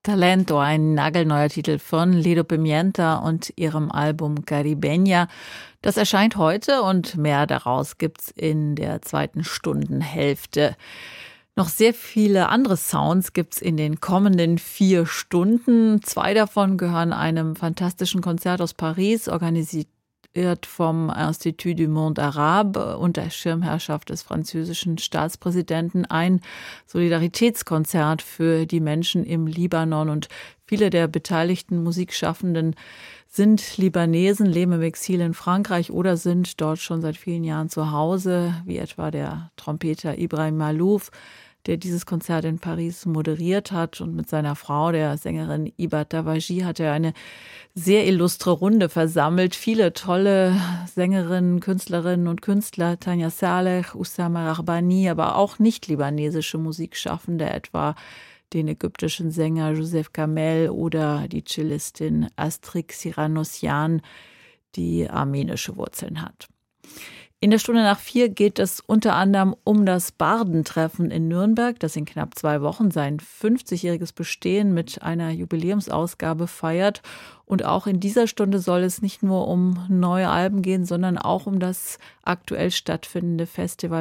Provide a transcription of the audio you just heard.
Talento, ein nagelneuer Titel von Lido Pimienta und ihrem Album Caribeña. Das erscheint heute und mehr daraus gibt's in der zweiten Stundenhälfte. Noch sehr viele andere Sounds gibt's in den kommenden 4 Stunden. 2 davon gehören einem fantastischen Konzert aus Paris, organisiert vom Institut du Monde Arabe unter Schirmherrschaft des französischen Staatspräsidenten, ein Solidaritätskonzert für die Menschen im Libanon. Und viele der beteiligten Musikschaffenden sind Libanesen, leben im Exil in Frankreich oder sind dort schon seit vielen Jahren zu Hause, wie etwa der Trompeter Ibrahim Malouf, der dieses Konzert in Paris moderiert hat. Und mit seiner Frau, der Sängerin Iba Tawaji, hat er eine sehr illustre Runde versammelt. Viele tolle Sängerinnen, Künstlerinnen und Künstler, Tanja Saleh, Oussama Rahbani, aber auch nicht-libanesische Musikschaffende, etwa den ägyptischen Sänger Joseph Kamel oder die Cellistin Astrid Siranosyan, die armenische Wurzeln hat. In der Stunde nach 4 geht es unter anderem um das Bardentreffen in Nürnberg, das in knapp 2 Wochen sein 50-jähriges Bestehen mit einer Jubiläumsausgabe feiert. Und auch in dieser Stunde soll es nicht nur um neue Alben gehen, sondern auch um das aktuell stattfindende Festival